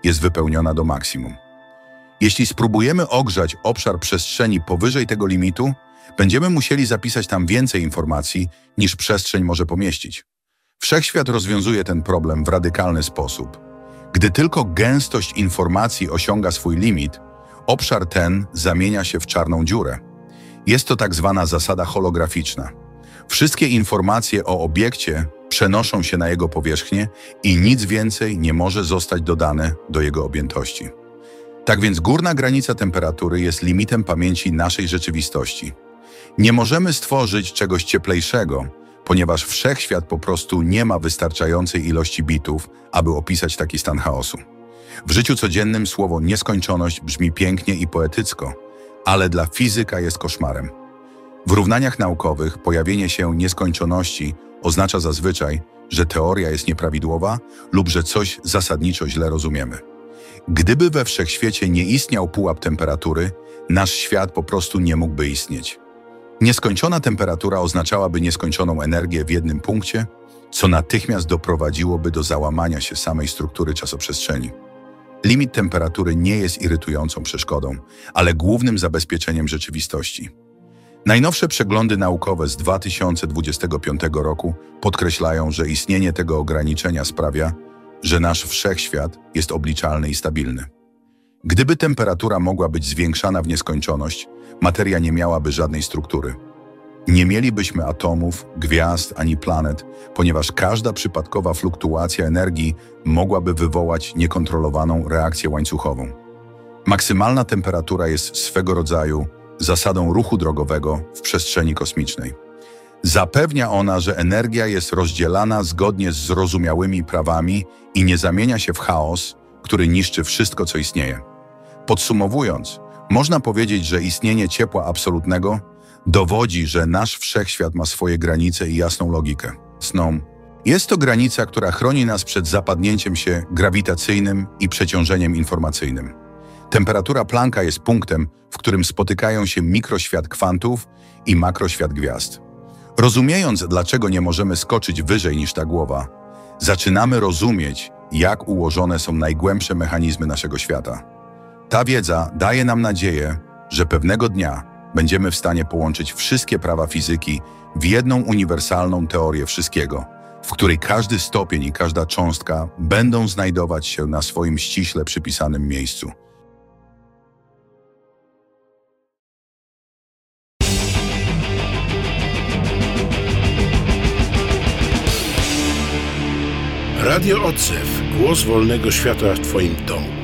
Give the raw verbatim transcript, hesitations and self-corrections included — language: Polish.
jest wypełniona do maksimum. Jeśli spróbujemy ogrzać obszar przestrzeni powyżej tego limitu, będziemy musieli zapisać tam więcej informacji, niż przestrzeń może pomieścić. Wszechświat rozwiązuje ten problem w radykalny sposób. Gdy tylko gęstość informacji osiąga swój limit, obszar ten zamienia się w czarną dziurę. Jest to tak zwana zasada holograficzna. Wszystkie informacje o obiekcie przenoszą się na jego powierzchnię i nic więcej nie może zostać dodane do jego objętości. Tak więc górna granica temperatury jest limitem pamięci naszej rzeczywistości. Nie możemy stworzyć czegoś cieplejszego, ponieważ wszechświat po prostu nie ma wystarczającej ilości bitów, aby opisać taki stan chaosu. W życiu codziennym słowo nieskończoność brzmi pięknie i poetycko, ale dla fizyka jest koszmarem. W równaniach naukowych pojawienie się nieskończoności oznacza zazwyczaj, że teoria jest nieprawidłowa lub że coś zasadniczo źle rozumiemy. Gdyby we wszechświecie nie istniał pułap temperatury, nasz świat po prostu nie mógłby istnieć. Nieskończona temperatura oznaczałaby nieskończoną energię w jednym punkcie, co natychmiast doprowadziłoby do załamania się samej struktury czasoprzestrzeni. Limit temperatury nie jest irytującą przeszkodą, ale głównym zabezpieczeniem rzeczywistości. Najnowsze przeglądy naukowe z dwa tysiące dwudziestego piątego roku podkreślają, że istnienie tego ograniczenia sprawia, że nasz wszechświat jest obliczalny i stabilny. Gdyby temperatura mogła być zwiększana w nieskończoność, materia nie miałaby żadnej struktury. Nie mielibyśmy atomów, gwiazd ani planet, ponieważ każda przypadkowa fluktuacja energii mogłaby wywołać niekontrolowaną reakcję łańcuchową. Maksymalna temperatura jest swego rodzaju zasadą ruchu drogowego w przestrzeni kosmicznej. Zapewnia ona, że energia jest rozdzielana zgodnie z zrozumiałymi prawami i nie zamienia się w chaos, który niszczy wszystko, co istnieje. Podsumowując, można powiedzieć, że istnienie ciepła absolutnego dowodzi, że nasz wszechświat ma swoje granice i jasną logikę. Sną. Jest to granica, która chroni nas przed zapadnięciem się grawitacyjnym i przeciążeniem informacyjnym. Temperatura Plancka jest punktem, w którym spotykają się mikroświat kwantów i makroświat gwiazd. Rozumiejąc, dlaczego nie możemy skoczyć wyżej niż ta głowa, zaczynamy rozumieć, jak ułożone są najgłębsze mechanizmy naszego świata. Ta wiedza daje nam nadzieję, że pewnego dnia będziemy w stanie połączyć wszystkie prawa fizyki w jedną uniwersalną teorię wszystkiego, w której każdy stopień i każda cząstka będą znajdować się na swoim ściśle przypisanym miejscu. Radio Odzew. Głos wolnego świata w Twoim domu.